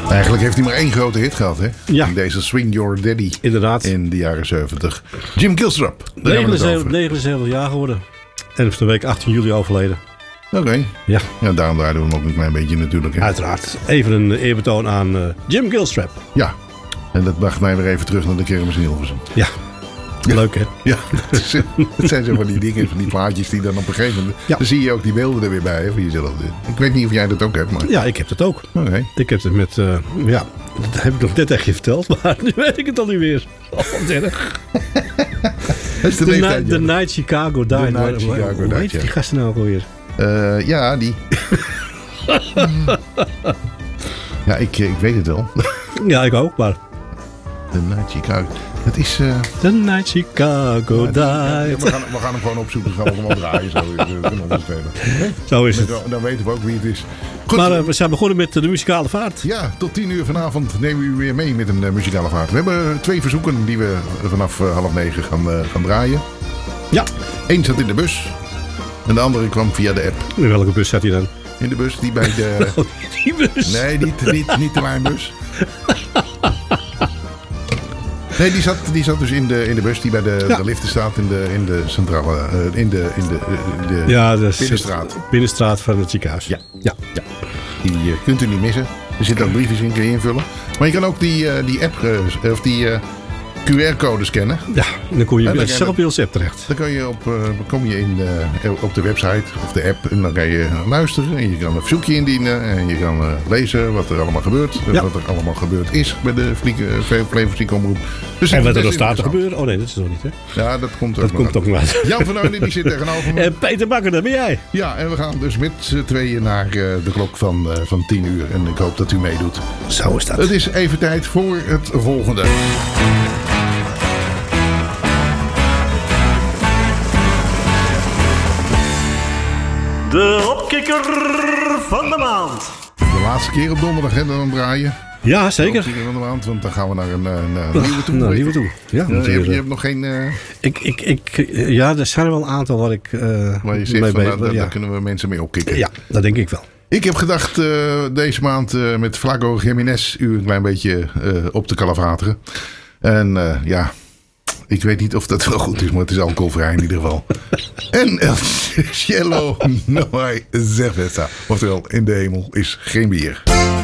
Eigenlijk heeft hij maar één grote hit gehad, hè? Ja. In deze Swing Your Daddy. Inderdaad. In de jaren 70. Jim Gilstrap. 79 jaar geworden. En is de week 18 juli overleden. Oké. Ja. Ja, daarom draaiden we hem ook een klein beetje natuurlijk. Hè? Uiteraard. Even een eerbetoon aan Jim Gilstrap. Ja. En dat bracht mij weer even terug naar de kermis in Hilversum. Ja. Leuk, hè? Ja, het zijn zo van die dingen, van die plaatjes die dan op een gegeven moment... Ja. Dan zie je ook die beelden er weer bij, hè, van jezelf. Ik weet niet of jij dat ook hebt, maar... Ja, ik heb dat ook. Oké. Ik heb het met... ja, dat heb ik nog net tegen je verteld. Maar nu weet ik het al niet meer. Oh, wat erg. Dat is de leeftijd, The Night Chicago Died. The Night Chicago Hoe Died, heet ja. die gasten nou ook alweer? Ja, die. Ja, ik weet het wel. Ja, ik ook, maar... The Night Chicago. Het is... The Night Chicago Died. we gaan hem gewoon opzoeken. Gaan we gewoon draaien. Zo, Zo is het. Dan weten we ook wie het is. Goed. Maar we zijn begonnen met de muzikale vaart. Ja, tot 10 uur vanavond nemen we u weer mee met een muzikale vaart. We hebben 2 verzoeken die we vanaf 8:30 gaan draaien. Ja. Eén zat in de bus. En de andere kwam via de app. In welke bus zat hij dan? In de bus die bij de... Oh, die bus. Nee, niet de lijnbus. Nee, die zat dus in de bus die bij de liften staat in de centrale... in de binnenstraat. Binnenstraat van het ziekenhuis. Ja. Ja. Die kunt u niet missen. Er zitten ook briefjes in, kun je invullen. Maar je kan ook die app, of die QR-code scannen. Ja, dan kom je zelf bij onze app terecht. Dan kom je op de website of de app en dan kan je luisteren. En je kan een verzoekje indienen en je kan lezen wat er allemaal gebeurt. Ja. Wat er allemaal gebeurd is bij de Flevo-Omroep. Dus En wat er nog staat te gebeuren? Oh nee, dat is nog niet, hè? Ja, dat komt Dat komt ook nog uit. Jan van Eulen, die zit tegenover me. En Peter Bakker, dat ben jij. Ja, en we gaan dus met z'n tweeën naar de klok van 10 uur. En ik hoop dat u meedoet. Zo is dat. Het is even tijd voor het volgende. De opkikker van de maand. De laatste keer op donderdag hè, dan draaien. Ja, zeker. De opkikker van de maand, want dan gaan we naar een nieuwe toe. Nou, nieuwe toe. Ja, je hebt nog geen... ja, er zijn er wel een aantal waar ik waar je zegt, daar kunnen we mensen mee opkikken. Ja, dat denk ik wel. Ik heb gedacht deze maand met Flaco Jiménez u een klein beetje op te kalafateren. En ja... Ik weet niet of dat wel goed is, maar het is alcoholvrij in ieder geval. En El Cielo no hay cerveza. Oftewel, in de hemel is geen bier.